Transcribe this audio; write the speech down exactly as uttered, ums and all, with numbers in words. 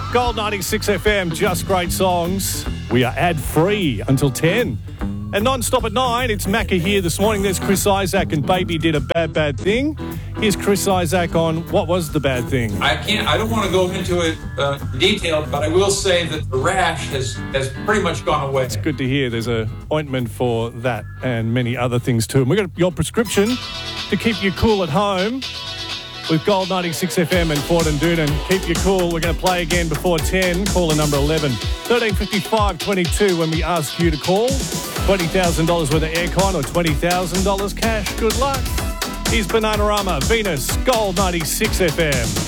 Gold ninety-six F M, just great songs. We are ad-free until ten. And non-stop at nine, it's Macca here this morning. There's Chris Isaak and Baby Did a Bad, Bad Thing. Here's Chris Isaak on what was the bad thing. I can't, I don't want to go into it uh, detailed, but I will say that the rash has, has pretty much gone away. It's good to hear. There's a ointment for that and many other things too. And we've got your prescription to keep you cool at home with Gold ninety-six F M and Ford and Doonan. Keep you cool. We're going to play again before ten. Caller number eleven. thirteen fifty-five twenty-two when we ask you to call. twenty thousand dollars worth of aircon or twenty thousand dollars cash. Good luck. Here's Bananarama, Venus, Gold ninety-six F M.